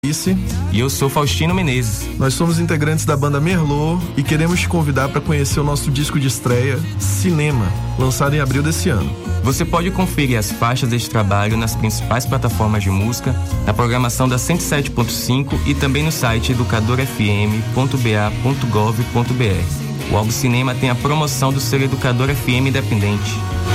E eu sou Faustino Menezes. Nós somos integrantes da banda Merlot e queremos te convidar para conhecer o nosso disco de estreia, Cinema, lançado em abril desse ano. Você pode conferir as faixas deste trabalho nas principais plataformas de música, na programação da 107.5 e também no site educadorfm.ba.gov.br. O álbum Cinema tem a promoção do selo Educador FM Independente.